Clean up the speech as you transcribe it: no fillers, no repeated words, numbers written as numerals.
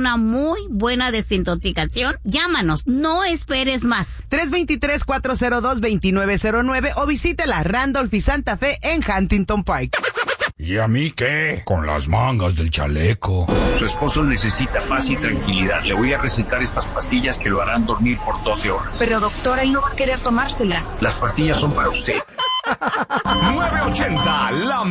una muy buena desintoxicación. Llámanos, no esperes más. 323-402-2909 o visite la Randolph y Santa Fe en Huntington Park. ¿Y a mí qué? Con las mangas del chaleco. Su esposo necesita paz y tranquilidad. Le voy a recetar estas pastillas que lo harán dormir por 12 horas. Pero doctora, él no va a querer tomárselas. Las pastillas son para usted. 980, la